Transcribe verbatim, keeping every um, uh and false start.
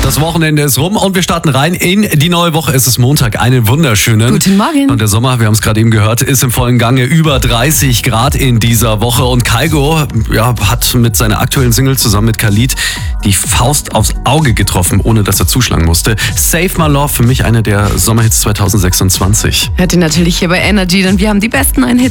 Das Wochenende ist rum und wir starten rein in die neue Woche. Es ist Montag, einen wunderschönen. Guten Morgen. Und der Sommer, wir haben es gerade eben gehört, ist im vollen Gange. Über dreißig Grad in dieser Woche. Und Kygo ja, hat mit seiner aktuellen Single zusammen mit Khalid die Faust aufs Auge getroffen, ohne dass er zuschlagen musste. Save My Love, für mich einer der Sommerhits zwanzig sechsundzwanzig. Hört ihr natürlich hier bei Energy, denn wir haben die besten neuen Hits.